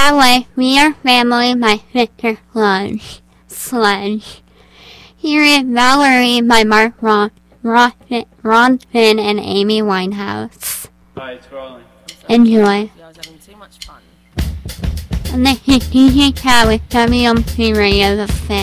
That way, we are family by Victor Sledge. Here is Valerie by Mark Ron Finn and Amy Winehouse. Alright, it's rolling. Enjoy. I was having too much fun. And the DJ Cat with WMC Radio The Fit.